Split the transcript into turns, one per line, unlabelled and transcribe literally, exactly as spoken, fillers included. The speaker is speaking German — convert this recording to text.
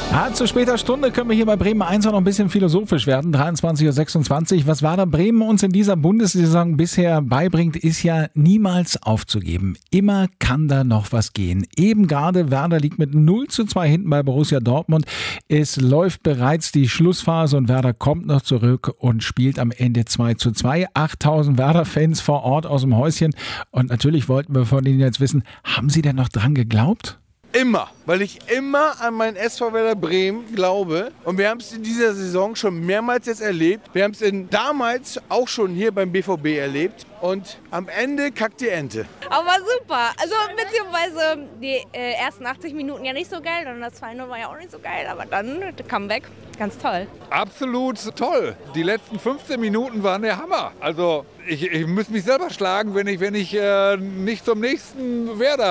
Ah, zu später Stunde können wir hier bei Bremen eins auch noch ein bisschen philosophisch werden. dreiundzwanzig Uhr sechsundzwanzig. Was Werder Bremen uns in dieser Bundessaison bisher beibringt, ist ja niemals aufzugeben. Immer kann da noch was gehen. Eben gerade Werder liegt mit null zu zwei hinten bei Borussia Dortmund. Es läuft bereits die Schlussphase und Werder kommt noch zurück und spielt am Ende zwei zu zwei. achttausend Werder-Fans vor Ort aus dem Häuschen. Und natürlich wollten wir von Ihnen jetzt wissen, haben Sie denn noch dran geglaubt?
Immer, weil ich immer an meinen S V Werder Bremen glaube. Und wir haben es in dieser Saison schon mehrmals jetzt erlebt. Wir haben es damals auch schon hier beim B V B erlebt. Und am Ende kackt die Ente.
Aber super. Also beziehungsweise die äh, ersten achtzig Minuten ja nicht so geil und das zwei null war ja auch nicht so geil. Aber dann der Comeback, ganz toll.
Absolut toll. Die letzten fünfzehn Minuten waren der Hammer. Also ich, ich muss mich selber schlagen, wenn ich, wenn ich äh, nicht zum nächsten Werder